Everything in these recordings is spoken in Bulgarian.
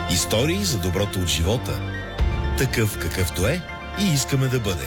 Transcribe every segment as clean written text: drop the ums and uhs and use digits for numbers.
Истории за доброто от живота. Такъв какъвто е и искаме да бъде.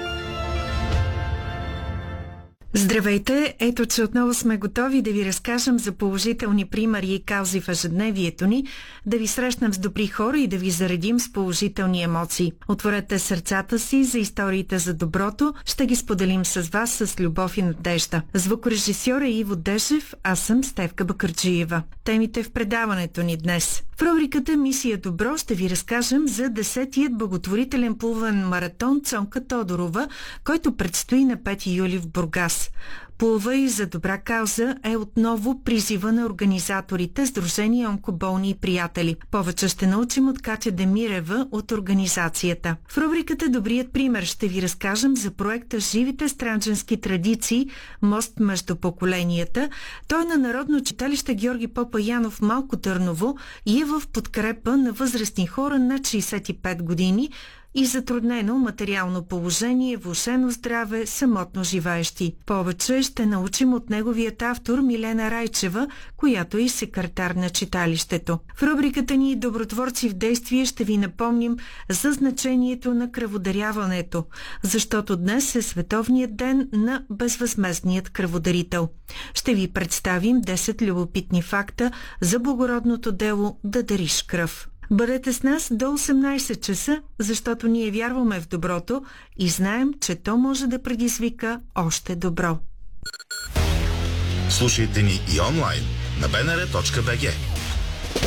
Здравейте! Ето, че отново сме готови да ви разкажем за положителни примери и каузи в ежедневието ни, да ви срещнем с добри хора и да ви заредим с положителни емоции. Отворете сърцата си за историите за доброто. Ще ги споделим с вас с любов и надежда. Звукорежисьор е Иво Дешев, аз съм Стефка Бакърджиева. Темите в предаването ни днес. В рубриката Мисия Добро ще ви разкажем за 10-тият благотворителен плувен маратон Цонка Тодорова, който предстои на 5 юли в Бургас. Плувай за добра кауза е отново призива на организаторите Сдружение Онкоболни и приятели. Повече ще научим от Катя Демирева от организацията. В рубриката Добрият пример ще ви разкажем за проекта Живите странджански традиции Мост между поколенията. Той е на Народно читалище Георги Попаянов Малко Търново и е в подкрепа на възрастни хора над 65 години и затруднено материално положение, влошено здраве, самотно живеещи. Повече ще научим от неговият автор Милена Райчева, която е и секретар на читалището. В рубриката ни Добротворци в действие ще ви напомним за значението на кръводаряването, защото днес е Световният ден на безвъзмездният кръводарител. Ще ви представим 10 любопитни факта за благородното дело да дариш кръв. Бъдете с нас до 18 часа, защото ние вярваме в доброто и знаем, че то може да предизвика още добро. Слушайте ни и онлайн на bnr.bg.